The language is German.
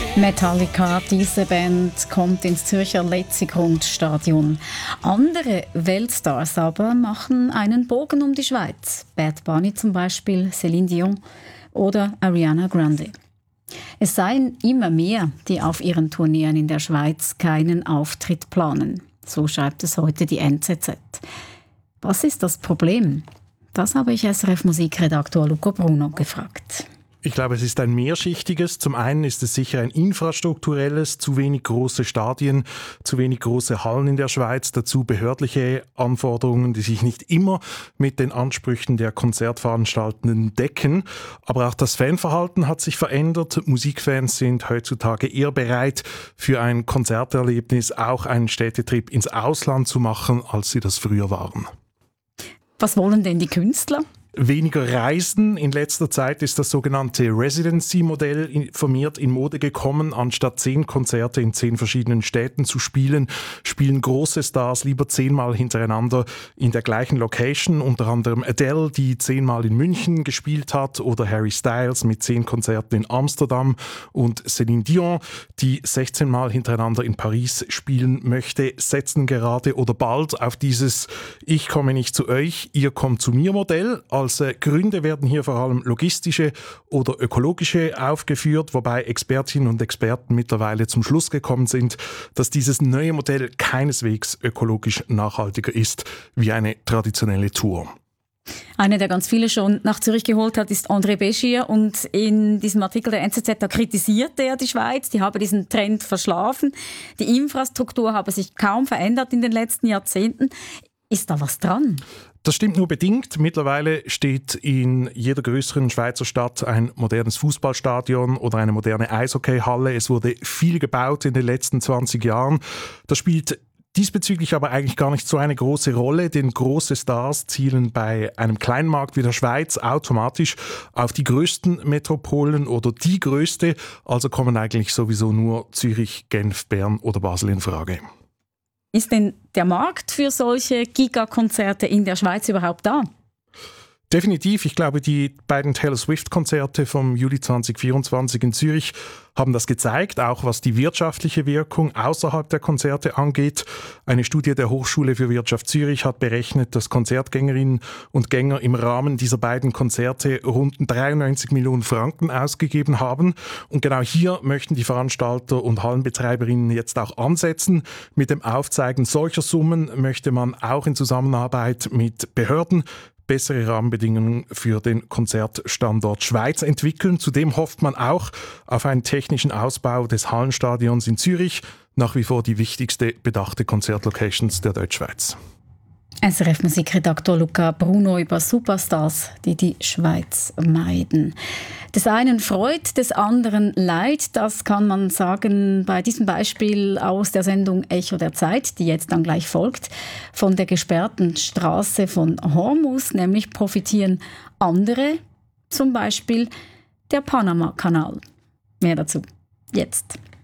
Metallica, diese Band kommt ins Zürcher Letzigrund-Stadion. Andere Weltstars aber machen einen Bogen um die Schweiz. Bad Bunny zum Beispiel, Céline Dion oder Ariana Grande. Es seien immer mehr, die auf ihren Tourneen in der Schweiz keinen Auftritt planen. So schreibt es heute die NZZ. Was ist das Problem? Das habe ich SRF-Musikredaktor Luca Bruno gefragt. Ich glaube, es ist ein mehrschichtiges. Zum einen ist es sicher ein infrastrukturelles, zu wenig große Stadien, zu wenig große Hallen in der Schweiz, dazu behördliche Anforderungen, die sich nicht immer mit den Ansprüchen der Konzertveranstaltenden decken. Aber auch das Fanverhalten hat sich verändert. Musikfans sind heutzutage eher bereit, für ein Konzerterlebnis auch einen Städtetrip ins Ausland zu machen, als sie das früher waren. Was wollen denn die Künstler? Weniger Reisen. In letzter Zeit ist das sogenannte Residency-Modell vermehrt in Mode gekommen. Anstatt 10 Konzerte in 10 verschiedenen Städten zu spielen, spielen große Stars lieber 10-mal hintereinander in der gleichen Location. Unter anderem Adele, die 10-mal in München gespielt hat, oder Harry Styles mit 10 Konzerten in Amsterdam und Céline Dion, die 16-mal hintereinander in Paris spielen möchte, setzen gerade oder bald auf dieses Ich komme nicht zu euch, ihr kommt zu mir Modell. Als Gründe werden hier vor allem logistische oder ökologische aufgeführt, wobei Expertinnen und Experten mittlerweile zum Schluss gekommen sind, dass dieses neue Modell keineswegs ökologisch nachhaltiger ist wie eine traditionelle Tour. Einer, der ganz viele schon nach Zürich geholt hat, ist André Beschier. Und in diesem Artikel der NZZ, da kritisiert er die Schweiz. Die habe diesen Trend verschlafen. Die Infrastruktur habe sich kaum verändert in den letzten Jahrzehnten. Ist da was dran? Das stimmt nur bedingt. Mittlerweile steht in jeder größeren Schweizer Stadt ein modernes Fußballstadion oder eine moderne Eishockeyhalle. Es wurde viel gebaut in den letzten 20 Jahren. Das spielt diesbezüglich aber eigentlich gar nicht so eine große Rolle, denn große Stars zielen bei einem kleinen Markt wie der Schweiz automatisch auf die größten Metropolen oder die größte. Also kommen eigentlich sowieso nur Zürich, Genf, Bern oder Basel in Frage. Ist denn der Markt für solche Gigakonzerte in der Schweiz überhaupt da? Definitiv. Ich glaube, die beiden Taylor Swift-Konzerte vom Juli 2024 in Zürich haben das gezeigt, auch was die wirtschaftliche Wirkung außerhalb der Konzerte angeht. Eine Studie der Hochschule für Wirtschaft Zürich hat berechnet, dass Konzertgängerinnen und Gänger im Rahmen dieser beiden Konzerte rund 93 Millionen Franken ausgegeben haben. Und genau hier möchten die Veranstalter und Hallenbetreiberinnen jetzt auch ansetzen. Mit dem Aufzeigen solcher Summen möchte man auch in Zusammenarbeit mit Behörden bessere Rahmenbedingungen für den Konzertstandort Schweiz entwickeln. Zudem hofft man auch auf einen technischen Ausbau des Hallenstadions in Zürich, nach wie vor die wichtigste bedachte Konzertlocations der Deutschschweiz. SRF-Musikredaktor Luca Bruno über Superstars, die die Schweiz meiden. Des einen Freud, des anderen Leid, das kann man sagen bei diesem Beispiel aus der Sendung Echo der Zeit, die jetzt dann gleich folgt. Von der gesperrten Straße von Hormuz nämlich profitieren andere, zum Beispiel der Panama-Kanal. Mehr dazu jetzt.